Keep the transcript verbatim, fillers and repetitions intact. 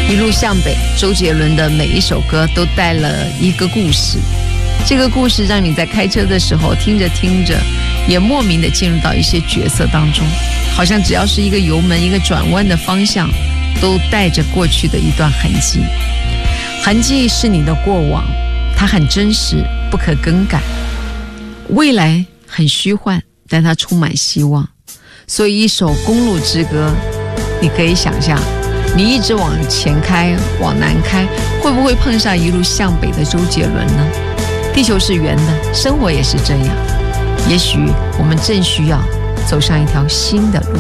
一路向北，周杰伦的每一首歌都带了一个故事，这个故事让你在开车的时候听着听着，也莫名的进入到一些角色当中，好像只要是一个油门一个转弯的方向，都带着过去的一段痕迹。痕迹是你的过往，它很真实，不可更改。未来很虚幻，但它充满希望。所以一首公路之歌，你可以想象你一直往前开往南开，会不会碰上一路向北的周杰伦呢？地球是圆的，生活也是这样，也许我们正需要走上一条新的路。